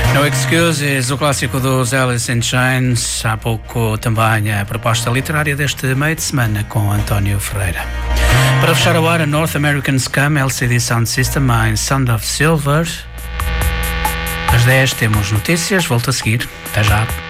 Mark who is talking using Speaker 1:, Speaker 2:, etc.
Speaker 1: No Excuses, o clássico dos Alice in Chains, há pouco também a proposta literária deste meio de semana com António Ferreira. Para fechar a hora, North American Scum, LCD Sound System, em Sound of Silver. Às 10 temos notícias, volto a seguir. Até já.